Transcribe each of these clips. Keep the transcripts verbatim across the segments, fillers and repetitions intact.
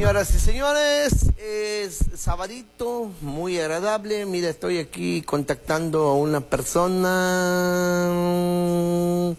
Señoras y señores, es sabadito, muy agradable. Mira, estoy aquí contactando a una persona.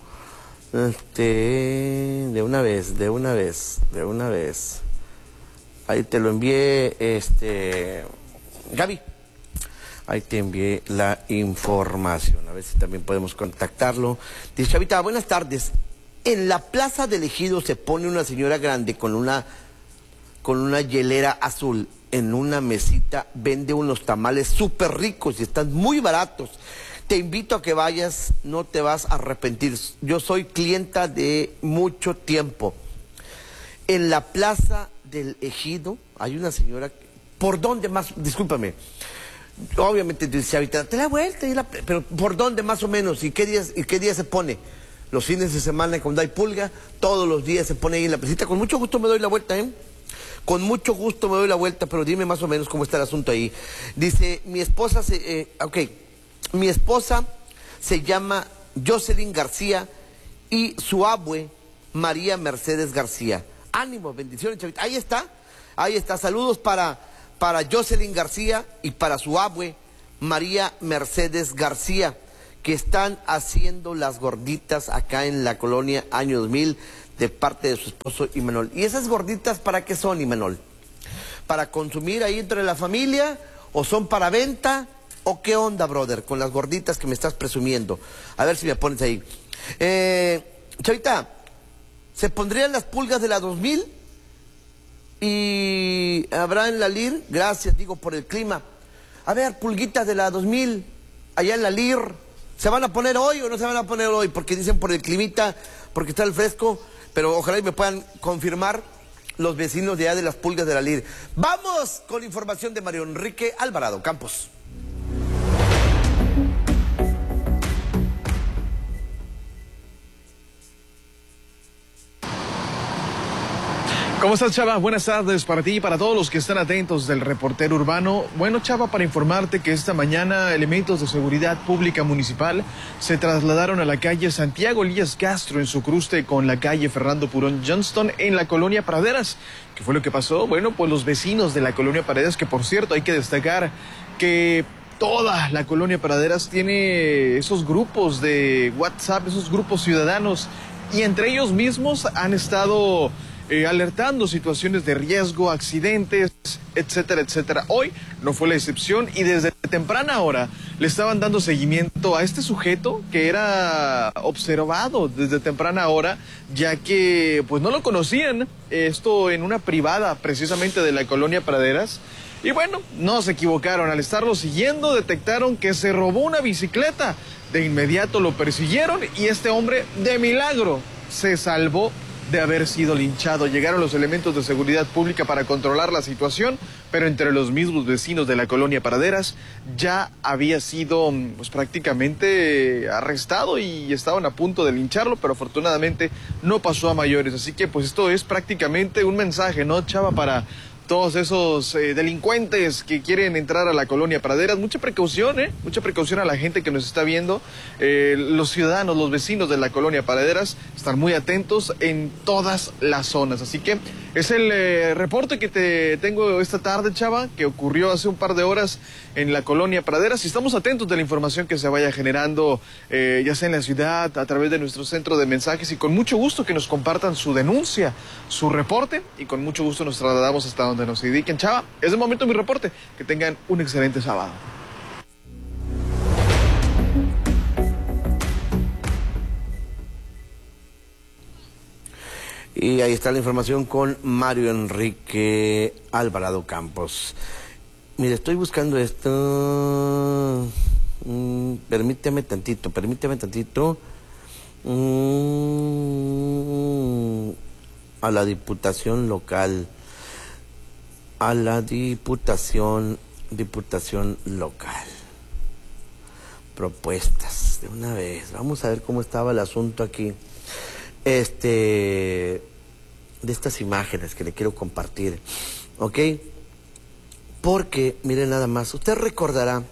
Este, de una vez, de una vez, de una vez. Ahí te lo envié, este, Gaby. Ahí te envié la información. A ver si también podemos contactarlo. Dice, Chavita, buenas tardes. En la Plaza del Ejido se pone una señora grande con una, con una hielera azul. En una mesita vende unos tamales súper ricos y están muy baratos. Te invito a que vayas, no te vas a arrepentir. Yo soy clienta de mucho tiempo. En la Plaza del Ejido hay una señora... ¿Por dónde más? Discúlpame. Obviamente dice, ahorita, te la vuelta, y la... pero ¿por dónde más o menos? ¿Y qué días, y qué día se pone? Los fines de semana cuando hay pulga, todos los días se pone ahí en la placita. Con mucho gusto me doy la vuelta, ¿eh? Con mucho gusto me doy la vuelta, pero dime más o menos cómo está el asunto ahí. Dice, mi esposa se... Eh, ok, mi esposa se llama Jocelyn García y su abue María Mercedes García. Ánimo, bendiciones, chavita. Ahí está, ahí está. Saludos para, para Jocelyn García y para su abue María Mercedes García, que están haciendo las gorditas acá en la colonia Año dos mil de parte de su esposo Imanol. ¿Y esas gorditas para qué son, Imanol? ¿Para consumir ahí entre la familia o son para venta? ¿O qué onda, brother, con las gorditas que me estás presumiendo? A ver si me pones ahí. Eh, Chavita, ¿se pondrían las pulgas de la dos mil? ¿Y habrá en la L I R? Gracias, digo, por el clima. A ver, pulguitas de la dos mil, allá en la L I R. ¿Se van a poner hoy o no se van a poner hoy? Porque dicen por el climita, porque está el fresco, pero ojalá y me puedan confirmar los vecinos de allá de las pulgas de la L I R. Vamos con información de Mario Enrique Alvarado Campos. ¿Cómo estás, Chava? Buenas tardes para ti y para todos los que están atentos del reportero urbano. Bueno, Chava, para informarte que esta mañana elementos de seguridad pública municipal se trasladaron a la calle Santiago Elías Castro en su cruce con la calle Fernando Purón Johnston en la colonia Praderas. ¿Qué fue lo que pasó? Bueno, pues los vecinos de la colonia Praderas, que por cierto hay que destacar que toda la colonia Praderas tiene esos grupos de WhatsApp, esos grupos ciudadanos, y entre ellos mismos han estado... Eh, alertando situaciones de riesgo, accidentes, etcétera, etcétera. Hoy no fue la excepción y desde temprana hora le estaban dando seguimiento a este sujeto que era observado desde temprana hora, ya que pues no lo conocían, esto en una privada precisamente de la colonia Praderas. Y bueno, no se equivocaron, al estarlo siguiendo detectaron que se robó una bicicleta. De inmediato lo persiguieron y este hombre de milagro se salvó de haber sido linchado. Llegaron los elementos de seguridad pública para controlar la situación, pero entre los mismos vecinos de la colonia Praderas ya había sido pues prácticamente arrestado y estaban a punto de lincharlo, pero afortunadamente no pasó a mayores. Así que pues esto es prácticamente un mensaje, ¿no, Chava? Para todos esos eh, delincuentes que quieren entrar a la colonia Praderas. Mucha precaución, ¿eh? Mucha precaución a la gente que nos está viendo. Eh, los ciudadanos, los vecinos de la colonia Praderas están muy atentos en todas las zonas. Así que es el eh, reporte que te tengo esta tarde, Chava, que ocurrió hace un par de horas en la colonia Praderas. Y estamos atentos de la información que se vaya generando, eh, ya sea en la ciudad, a través de nuestro centro de mensajes. Y con mucho gusto que nos compartan su denuncia, su reporte. Y con mucho gusto nos trasladamos hasta donde nos indiquen. Chava, es el momento de mi reporte. Que tengan un excelente sábado. Y ahí está la información con Mario Enrique Alvarado Campos. Mire, estoy buscando esto. Mm, permíteme tantito, permíteme tantito. Mm, a la diputación local. A la diputación, diputación local. Propuestas, de una vez. Vamos a ver cómo estaba el asunto aquí. Este, de estas imágenes que le quiero compartir, ¿ok? Porque, mire nada más, usted recordará,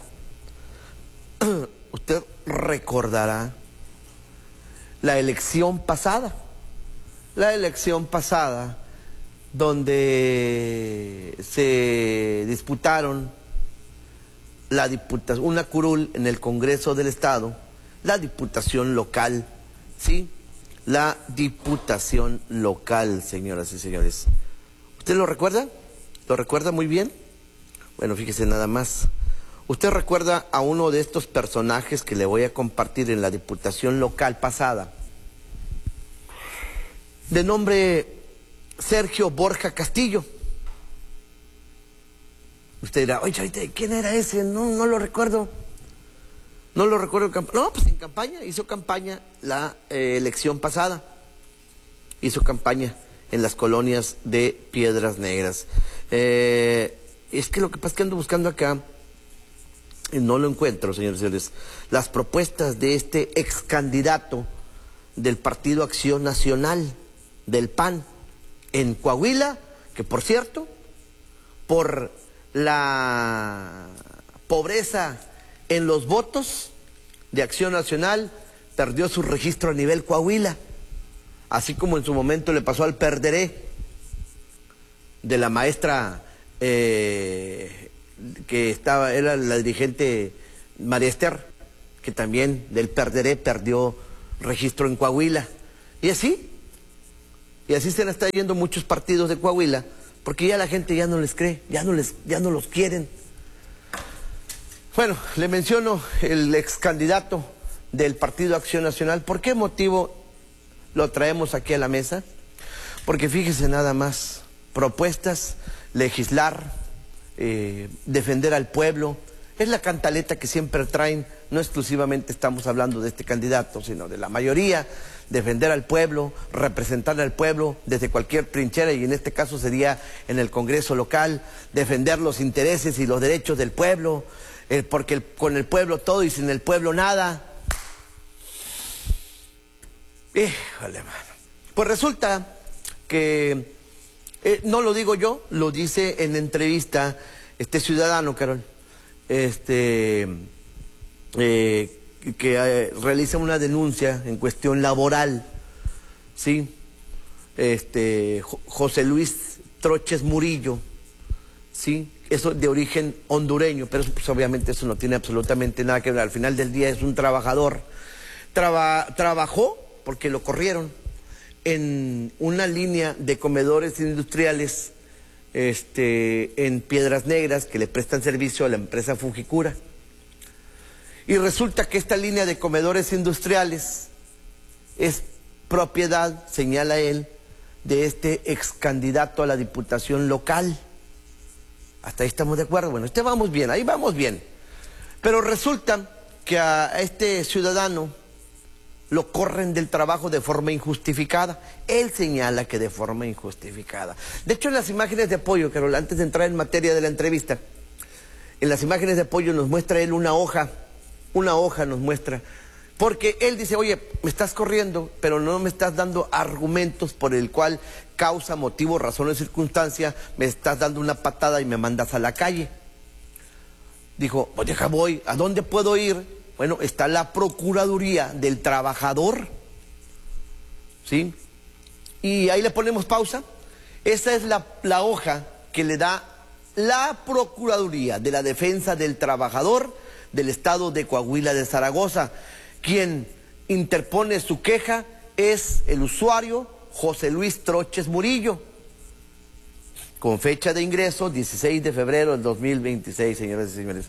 usted recordará la elección pasada, la elección pasada donde se disputaron la diputación, una curul en el Congreso del Estado, la diputación local, ¿sí? La diputación local, señoras y señores. ¿Usted lo recuerda? ¿Lo recuerda muy bien? Bueno, fíjese nada más. ¿Usted recuerda a uno de estos personajes que le voy a compartir en la diputación local pasada? De nombre Sergio Borja Castillo. Usted dirá, oye, ¿quién era ese? No, no lo recuerdo. No lo recuerdo. No, pues en campaña, hizo campaña la eh, elección pasada. Hizo campaña en las colonias de Piedras Negras. Eh, es que lo que pasa es que ando buscando acá, y no lo encuentro, señores y señores, las propuestas de este ex candidato del Partido Acción Nacional, del P A N, en Coahuila, que por cierto, por la pobreza en los votos de Acción Nacional, perdió su registro a nivel Coahuila, así como en su momento le pasó al Perderé, de la maestra eh, que estaba, era la dirigente María Esther, que también del Perderé perdió registro en Coahuila, y así, y así se le está yendo muchos partidos de Coahuila, porque ya la gente ya no les cree, ya no les, ya no los quieren. Bueno, le menciono el ex candidato del Partido Acción Nacional. ¿Por qué motivo lo traemos aquí a la mesa? Porque fíjese nada más, propuestas, legislar, eh, defender al pueblo, es la cantaleta que siempre traen. No exclusivamente estamos hablando de este candidato, sino de la mayoría. Defender al pueblo, representar al pueblo desde cualquier trinchera, y en este caso sería en el Congreso local, defender los intereses y los derechos del pueblo, eh, porque el, con el pueblo todo y sin el pueblo nada. Híjole, mano. Pues resulta que, eh, no lo digo yo, lo dice en entrevista este ciudadano, Carol, este... Eh, que eh, realiza una denuncia en cuestión laboral, ¿sí? Este, José Luis Troches Murillo, ¿sí? Eso de origen hondureño, pero pues, obviamente eso no tiene absolutamente nada que ver. Al final del día es un trabajador. Traba, trabajó, porque lo corrieron, en una línea de comedores industriales este, en Piedras Negras que le prestan servicio a la empresa Fujikura. Y resulta que esta línea de comedores industriales es propiedad, señala él, de este ex candidato a la diputación local. Hasta ahí estamos de acuerdo. Bueno, este vamos bien, ahí vamos bien. Pero resulta que a este ciudadano lo corren del trabajo de forma injustificada. Él señala que de forma injustificada. De hecho, en las imágenes de apoyo, Carol, antes de entrar en materia de la entrevista, en las imágenes de apoyo nos muestra él una hoja. Una hoja nos muestra, porque él dice, oye, me estás corriendo, pero no me estás dando argumentos por el cual causa, motivo, razón o circunstancia, me estás dando una patada y me mandas a la calle. Dijo, oye, ya voy, ¿a dónde puedo ir? Bueno, está la Procuraduría del Trabajador, ¿sí? Y ahí le ponemos pausa. Esa es la, la hoja que le da la Procuraduría de la Defensa del Trabajador del Estado de Coahuila de Zaragoza. Quien interpone su queja es el usuario José Luis Troches Murillo, con fecha de ingreso dieciséis de febrero del dos mil veintiséis, señoras y señores.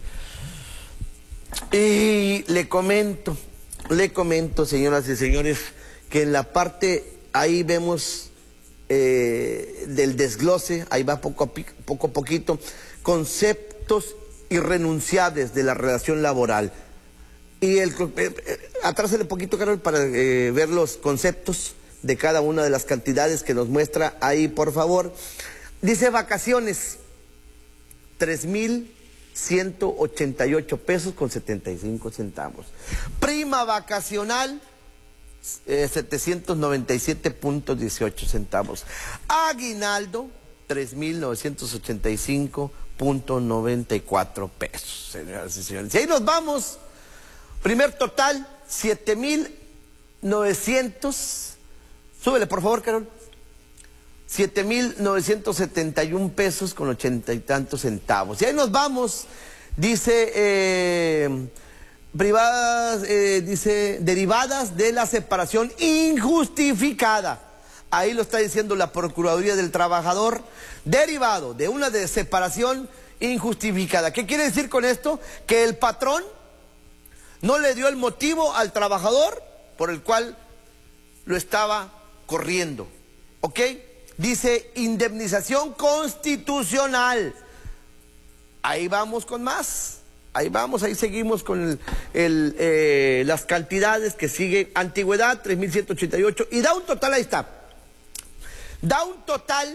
Y le comento, le comento, señoras y señores, que en la parte, ahí vemos eh, del desglose, ahí va poco a poco a poquito, conceptos irrenunciables de la relación laboral. Y el, eh, eh, atrásale poquito, Carol, para eh, ver los conceptos de cada una de las cantidades que nos muestra ahí, por favor. Dice vacaciones, tres mil ciento ochenta y ocho pesos con setenta y cinco centavos. Prima vacacional, eh, setecientos noventa y siete punto dieciocho centavos. Aguinaldo, tres mil novecientos ochenta y cinco punto noventa y cuatro pesos, señoras y señores. Y ahí nos vamos. Primer total, siete mil novecientos. Súbele, por favor, Carol. siete mil novecientos setenta y un pesos con ochenta y tantos centavos. Y ahí nos vamos, dice, eh, privadas, eh, dice, derivadas de la separación injustificada. Ahí lo está diciendo la Procuraduría del Trabajador, derivado de una de separación injustificada. ¿Qué quiere decir con esto? Que el patrón no le dio el motivo al trabajador por el cual lo estaba corriendo, ¿ok? Dice indemnización constitucional. Ahí vamos con más, ahí vamos, ahí seguimos con el, el, eh, las cantidades que sigue. Antigüedad, tres mil ciento ochenta y ocho, y da un total, ahí está, da un total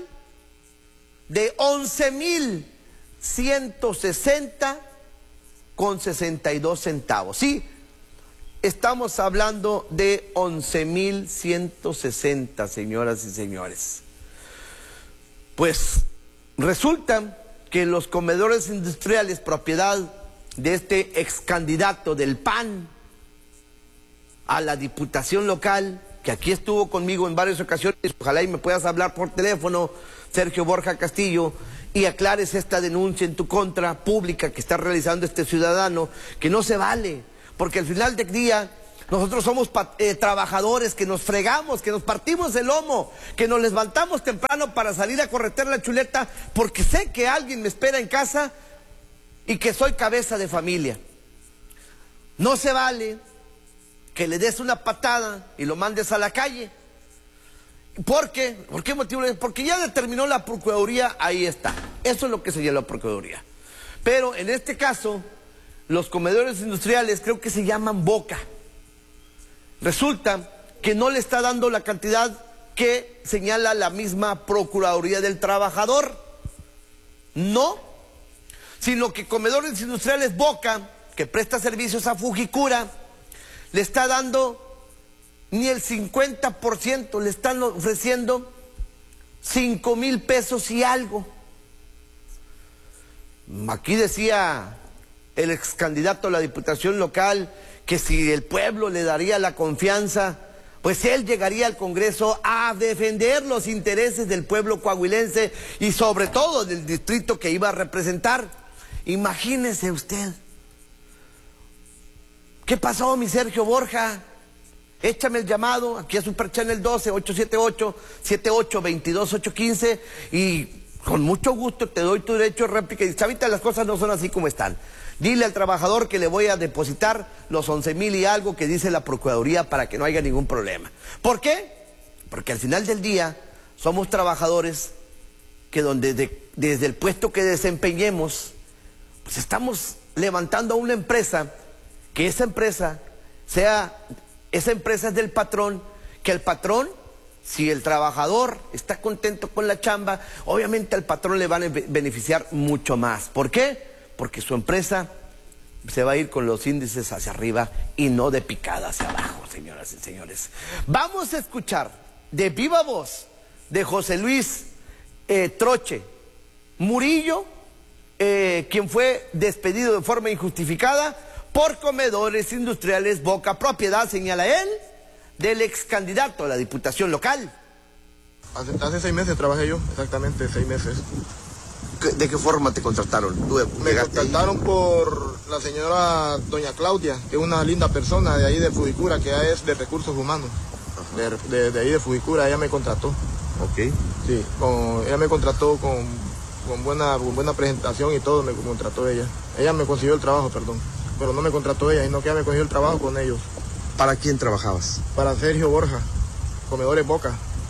de once mil ciento sesenta con sesenta y dos centavos. Sí, estamos hablando de once mil ciento sesenta, señoras y señores. Pues resulta que los comedores industriales, propiedad de este ex candidato del P A N a la diputación local, que aquí estuvo conmigo en varias ocasiones, ojalá y me puedas hablar por teléfono, Sergio Borja Castillo, y aclares esta denuncia en tu contra pública que está realizando este ciudadano, que no se vale, porque al final del día nosotros somos eh, trabajadores que nos fregamos, que nos partimos el lomo, que nos levantamos temprano para salir a corretear la chuleta, porque sé que alguien me espera en casa y que soy cabeza de familia. No se vale que le des una patada y lo mandes a la calle. ¿Por qué? ¿Por qué motivo? Porque ya determinó la Procuraduría, ahí está. Eso es lo que sería la Procuraduría. Pero en este caso, los comedores industriales creo que se llaman Boca. Resulta que no le está dando la cantidad que señala la misma Procuraduría del Trabajador. No, sino que comedores industriales Boca, que presta servicios a Fujikura, le está dando ni el cincuenta por ciento, le están ofreciendo cinco mil pesos y algo. Aquí decía el ex candidato a la diputación local que si el pueblo le daría la confianza, pues él llegaría al Congreso a defender los intereses del pueblo coahuilense y sobre todo del distrito que iba a representar. Imagínese usted. ¿Qué pasó, mi Sergio Borja? Échame el llamado aquí a Super Channel doce, ocho siete ocho, siete ocho dos dos, ocho uno cinco, y con mucho gusto te doy tu derecho de réplica. Y chavita, las cosas no son así como están. Dile al trabajador que le voy a depositar los once mil y algo que dice la Procuraduría para que no haya ningún problema. ¿Por qué? Porque al final del día somos trabajadores que donde de, desde el puesto que desempeñemos, pues estamos levantando a una empresa, que esa empresa sea... Esa empresa es del patrón, que el patrón, si el trabajador está contento con la chamba, obviamente al patrón le van a beneficiar mucho más. ¿Por qué? Porque su empresa se va a ir con los índices hacia arriba y no de picada hacia abajo, señoras y señores. Vamos a escuchar de viva voz de José Luis eh, Troche Murillo, eh, quien fue despedido de forma injustificada por comedores industriales Boca, propiedad, señala él, del ex candidato a la diputación local. Hace, hace seis meses trabajé yo, exactamente seis meses. ¿De qué forma te contrataron? ¿Tú Me contrataron ahí por la señora doña Claudia, que es una linda persona de ahí de Fujikura, que es de recursos humanos. De, de, de ahí de Fujikura, ella me contrató. Ok. Sí, con, ella me contrató con, con, buena, con buena presentación y todo, me contrató ella. Ella me consiguió el trabajo, perdón. Pero no me contrató ella, sino que ella me consiguió el trabajo con ellos. ¿Para quién trabajabas? Para Sergio Borja, comedores Boca.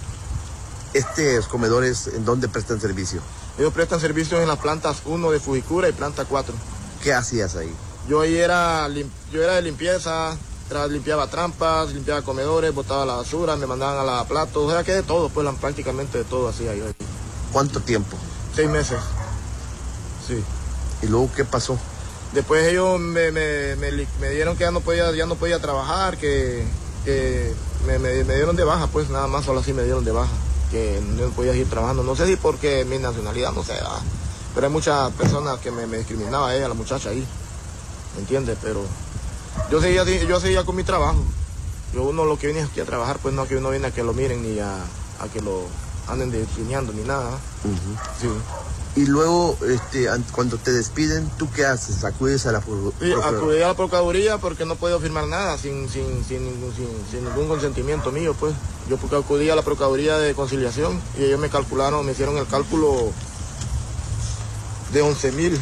¿Estos comedores en dónde prestan servicio? Ellos prestan servicios en las plantas uno de Fujikura y planta cuatro. ¿Qué hacías ahí? Yo ahí era, yo era de limpieza, limpiaba trampas, limpiaba comedores, botaba la basura, me mandaban a la platos, o sea que de todo, pues prácticamente de todo hacía yo ahí. ¿Cuánto tiempo? Seis meses, sí. ¿Y luego qué pasó? Después ellos me, me, me, me dieron que ya no podía, ya no podía trabajar, que, que me, me, me dieron de baja, pues nada más, solo así me dieron de baja, que no podía seguir trabajando. No sé si porque mi nacionalidad, no sé, ¿verdad? Pero hay muchas personas que me, me discriminaba ella, la muchacha ahí, ¿me entiendes? Pero yo seguía, yo seguía con mi trabajo. Yo uno lo que viene aquí a trabajar, pues no, que uno viene a que lo miren ni a, a que lo anden deslineando ni nada. Uh-huh. Sí. Y luego, este, cuando te despiden, ¿tú qué haces? ¿Acudes a la Procuraduría? Sí, acudí a la Procuraduría porque no puedo firmar nada sin, sin, sin, ningún, sin, sin ningún consentimiento mío, pues. Yo porque acudí a la Procuraduría de Conciliación y ellos me calcularon, me hicieron el cálculo de once mil.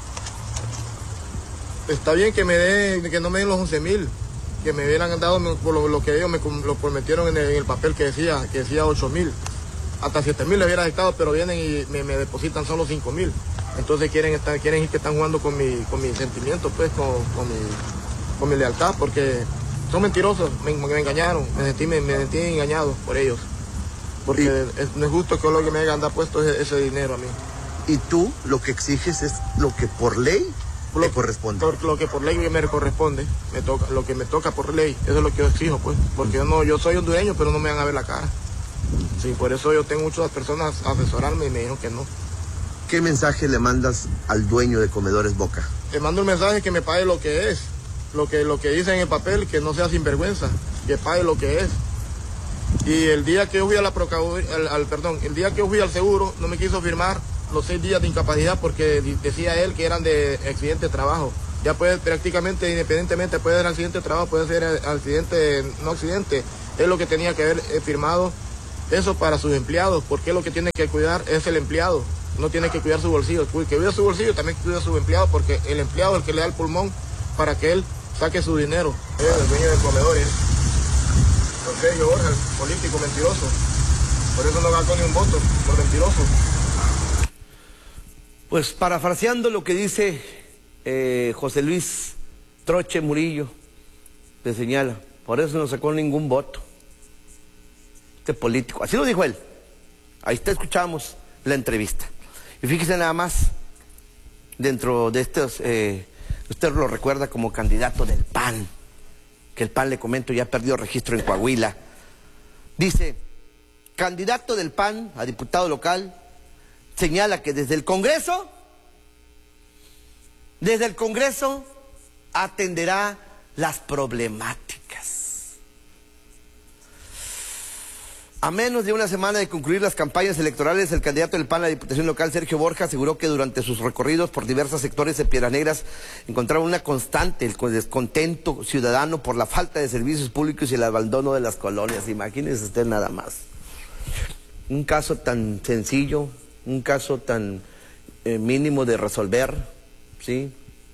Está bien que me den, que no me den los once mil, que me hubieran dado por lo, lo que ellos me lo prometieron en el, en el papel que decía, que decía ocho mil. Hasta siete mil le hubiera dictado, pero vienen y me, me depositan solo cinco mil. Entonces quieren estar, quieren que están jugando con mi, con mis sentimientos, pues, con, con, mi, con mi lealtad, porque son mentirosos, me, me engañaron, me sentí, me, me sentí engañado por ellos. Porque y, es, no es justo que lo que me hayan dado puesto ese, ese dinero a mí. Y tú lo que exiges es lo que por ley lo, te corresponde. Por, lo que por ley me corresponde, me toca, lo que me toca por ley, eso es lo que yo exijo, pues, porque yo no, yo soy hondureño, pero no me van a ver la cara. Sí, por eso yo tengo muchas personas a asesorarme y me dijeron que no. ¿Qué mensaje le mandas al dueño de Comedores Boca? Le mando un mensaje que me pague lo que es, lo que, lo que dice en el papel, que no sea sinvergüenza, que pague lo que es. Y el día que yo fui a la Procuraduría, al, al, perdón, el día que yo fui al seguro, no me quiso firmar los seis días de incapacidad porque decía él que eran de accidente de trabajo. Ya puede prácticamente, independientemente, puede ser accidente de trabajo, puede ser accidente, no accidente. Es lo que tenía que haber firmado eso para sus empleados, porque lo que tiene que cuidar es el empleado, no tiene que cuidar su bolsillo. Que cuida su bolsillo también cuida a su empleado, porque el empleado es el que le da el pulmón para que él saque su dinero. Es el dueño del comedor, ¿eh? Entonces yo, Borja, el político mentiroso, por eso no ganó ni un voto, por mentiroso. Pues parafraseando lo que dice eh, José Luis Troche Murillo, te señala, por eso no sacó ningún voto este político, así lo dijo él. Ahí está, escuchamos la entrevista. Y fíjese nada más, dentro de estos, eh, usted lo recuerda como candidato del P A N, que el P A N, le comento, ya perdió registro en Coahuila. Dice, candidato del P A N a diputado local, señala que desde el Congreso, desde el Congreso atenderá las problemáticas. A menos de una semana de concluir las campañas electorales, el candidato del P A N a la Diputación Local, Sergio Borja, aseguró que durante sus recorridos por diversos sectores de Piedras Negras encontraron una constante el descontento ciudadano por la falta de servicios públicos y el abandono de las colonias. Imagínese usted nada más. Un caso tan sencillo, un caso tan eh, mínimo de resolver, ¿sí?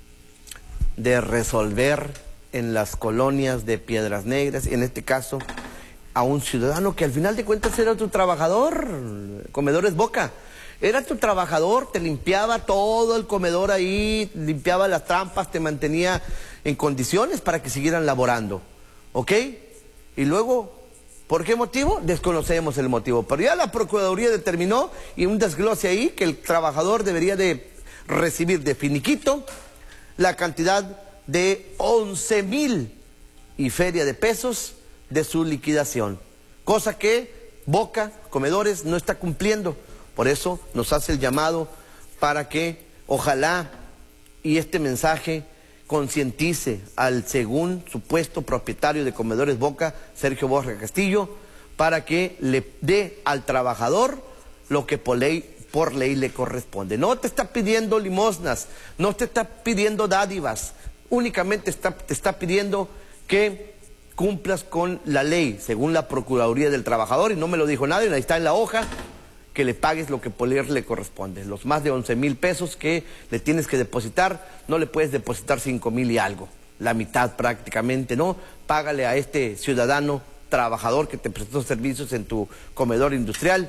De resolver en las colonias de Piedras Negras, en este caso a un ciudadano que al final de cuentas era tu trabajador. Comedores Boca, era tu trabajador, te limpiaba todo el comedor ahí, limpiaba las trampas, te mantenía en condiciones para que siguieran laborando, ¿ok? Y luego, ¿por qué motivo? Desconocemos el motivo, pero ya la Procuraduría determinó, y un desglose ahí, que el trabajador debería de recibir de finiquito la cantidad de once mil y feria de pesos de su liquidación, cosa que Boca, Comedores, no está cumpliendo. Por eso nos hace el llamado para que ojalá y este mensaje concientice al según supuesto propietario de Comedores Boca, Sergio Borja Castillo, para que le dé al trabajador lo que por ley, por ley le corresponde. No te está pidiendo limosnas, no te está pidiendo dádivas, únicamente está, te está pidiendo que cumplas con la ley, según la Procuraduría del Trabajador, y no me lo dijo nadie, ahí está en la hoja, que le pagues lo que por ley le corresponde. Los más de once mil pesos que le tienes que depositar, no le puedes depositar cinco mil y algo, la mitad prácticamente, ¿no? Págale a este ciudadano trabajador que te prestó servicios en tu comedor industrial.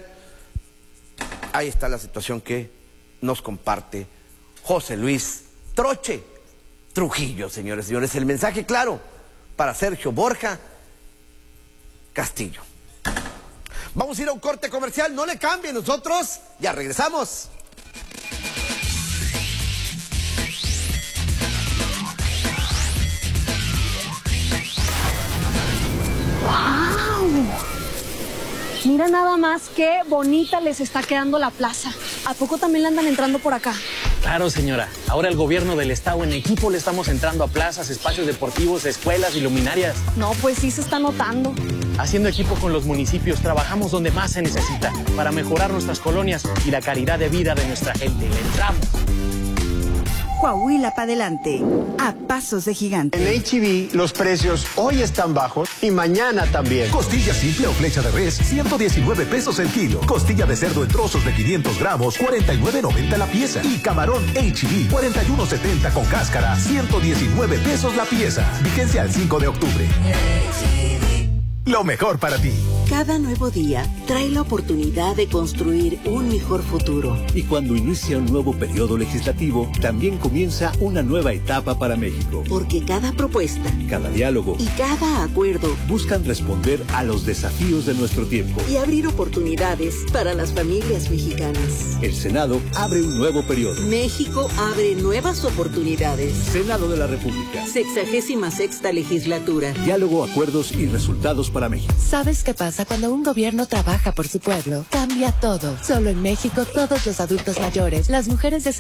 Ahí está la situación que nos comparte José Luis Troche Trujillo, señores y señores. El mensaje claro para Sergio Borja Castillo. Vamos a ir a un corte comercial, no le cambien, nosotros ya regresamos. ¡Wow! Mira nada más qué bonita les está quedando la plaza. ¿A poco también le andan entrando por acá? Claro, señora. Ahora el gobierno del estado en equipo le estamos entrando a plazas, espacios deportivos, escuelas y luminarias. No, pues sí se está notando. Haciendo equipo con los municipios, trabajamos donde más se necesita para mejorar nuestras colonias y la calidad de vida de nuestra gente. Le entramos. Coahuila para adelante, a pasos de gigante. En H E B los precios hoy están bajos y mañana también. Costilla simple o flecha de res, ciento diecinueve pesos el kilo. Costilla de cerdo en trozos de quinientos gramos, cuarenta y nueve noventa la pieza. Y camarón H E B, cuarenta y uno setenta con cáscara, ciento diecinueve pesos la pieza. Vigencia al cinco de octubre. Lo mejor para ti. Cada nuevo día trae la oportunidad de construir un mejor futuro. Y cuando inicia un nuevo periodo legislativo, también comienza una nueva etapa para México. Porque cada propuesta, cada diálogo y cada acuerdo buscan responder a los desafíos de nuestro tiempo y abrir oportunidades para las familias mexicanas. El Senado abre un nuevo periodo. México abre nuevas oportunidades. Senado de la República. Sexagésima sexta legislatura. Diálogo, acuerdos y resultados para México. ¿Sabes qué pasa cuando un gobierno trabaja por su pueblo? Cambia todo. Solo en México, todos los adultos mayores, las mujeres de